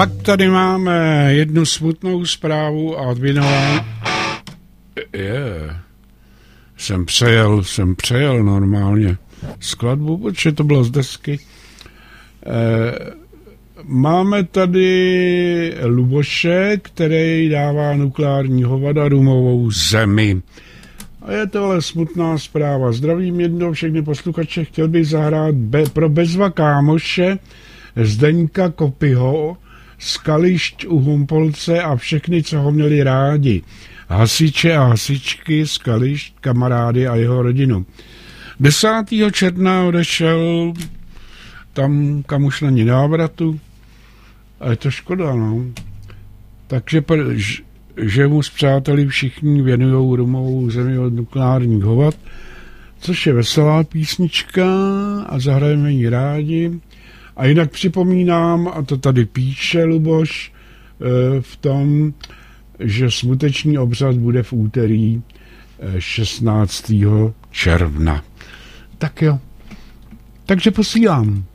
pak tady máme jednu smutnou zprávu a odvěnování. Jsem přejel normálně skladbu, protože to bylo z desky. Máme tady Luboše, který dává nukleární hovada rumovou zemi. A je to ale smutná zpráva. Zdravím jednou všechny posluchače. Chtěl bych zahrát pro bezva kámoše Zdeňka Kopyho z Kališť u Humpolce a všechny, co ho měli rádi. Hasiče a hasičky z Kališť, kamarády a jeho rodinu. 10. června odešel tam, kam už není návratu. A je to škoda, no. Takže že mu s přáteli všichni věnujou rumovou zemi od nukleárních hovad, což je veselá písnička a zahrajeme ji rádi. A jinak připomínám, a to tady píše Luboš, v tom, že smuteční obřad bude v úterý 16. června. Tak jo. Takže posílám.